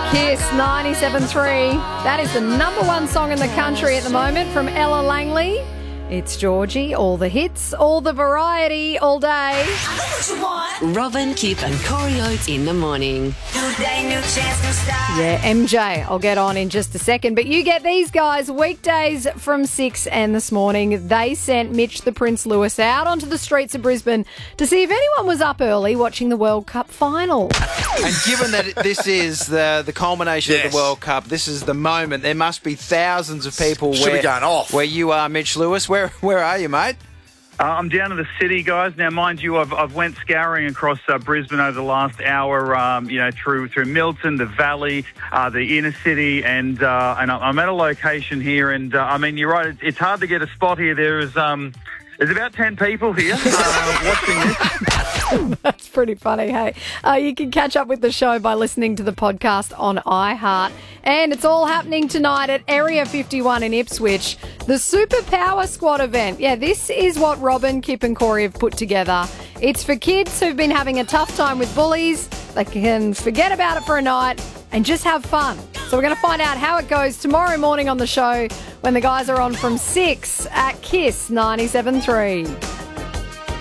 Kiss 97.3. That is the number one song in the country at the moment from Ella Langley. It's Georgie, all the hits, all the variety, all day. Robin, Kip and Corey Oates in the morning. Yeah, MJ, I'll get on in just a second. But you get these guys weekdays from 6 and this morning. They sent Mitch the Prince Lewis out onto the streets of Brisbane to see if anyone was up early watching the World Cup final. And given that this is the culmination of the World Cup, this is the moment. There must be thousands of people Should be going off. where you are, Mitch Lewis. Where are you, mate? I'm down in the city, guys. Now, mind you, I've went scouring across Brisbane over the last hour. Through Milton, the Valley, the inner city, and I'm at a location here. And you're right. It's hard to get a spot here. There's about 10 people here watching this. That's pretty funny, hey. You can catch up with the show by listening to the podcast on iHeart. And it's all happening tonight at Area 51 in Ipswich, the Superpower Squad event. Yeah, this is what Robin, Kip and Corey have put together. It's for kids who've been having a tough time with bullies. They can forget about it for a night and just have fun. So we're going to find out how it goes tomorrow morning on the show when the guys are on from 6 at Kiss 97.3.